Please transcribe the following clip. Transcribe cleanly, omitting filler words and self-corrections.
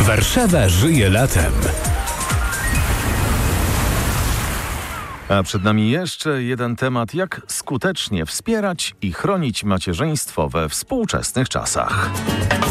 Warszawa żyje latem. A przed nami jeszcze jeden temat, jak skutecznie wspierać i chronić macierzyństwo we współczesnych czasach.